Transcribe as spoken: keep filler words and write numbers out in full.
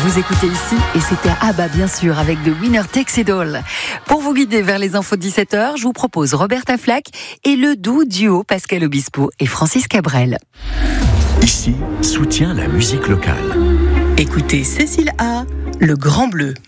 Vous écoutez ici et c'était ABBA bien sûr avec The Winner Takes It All. Pour vous guider vers les infos de dix-sept heures, je vous propose Roberta Flack et le doux duo Pascal Obispo et Francis Cabrel. Ici, soutient la musique locale. Écoutez Cécile A, Le Grand Bleu.